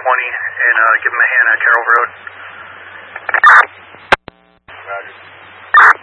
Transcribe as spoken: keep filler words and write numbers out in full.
twenty and uh, give them a hand on Carroll Road.